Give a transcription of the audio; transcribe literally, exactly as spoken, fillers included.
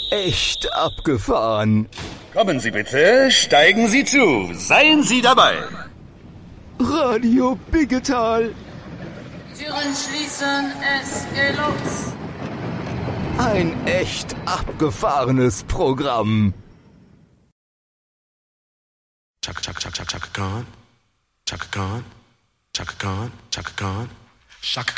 echt abgefahren. Kommen Sie bitte, steigen Sie zu, seien Sie dabei. Radio Biggetal. Türen schließen, es geht los. Ein echt abgefahrenes Programm. Chaka chaka chaka chaka Khan, Chaka Khan, Chaka Khan, Chaka Khan, Chaka